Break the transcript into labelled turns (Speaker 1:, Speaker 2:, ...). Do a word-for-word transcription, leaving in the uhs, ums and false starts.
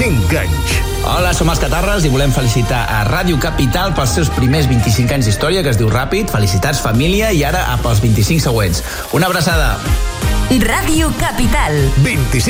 Speaker 1: vint-i-cinc anys.
Speaker 2: Hola, som els Catarres i volem felicitar a Ràdio Capital pels seus primers vint-i-cinc anys d'història, que es diu Ràpid. Felicitats, família, i ara a pels vint-i-cinc següents. Una abraçada.
Speaker 3: Ràdio Capital.
Speaker 1: vint-i-cinc